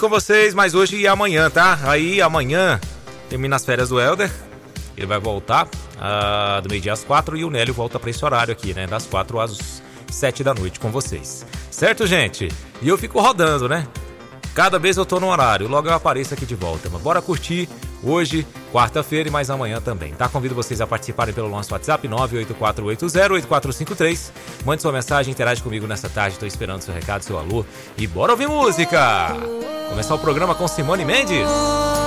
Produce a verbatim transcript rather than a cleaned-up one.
Com vocês, mas hoje e amanhã, tá? Aí amanhã termina as férias do Helder. Ele vai voltar uh, do meio-dia às quatro e o Nélio volta pra esse horário aqui, né? Das quatro às sete da noite com vocês. Certo, gente? E eu fico rodando, né? Cada vez eu tô no horário, logo eu apareço aqui de volta. Mas bora curtir hoje, quarta-feira e mais amanhã também, tá? Convido vocês a participarem pelo nosso WhatsApp nove oito quatro oito zero oito quatro cinco três. Mande sua mensagem, interage comigo nessa tarde. Tô esperando seu recado, seu alô. E bora ouvir música! Começar o programa com Simone Mendes.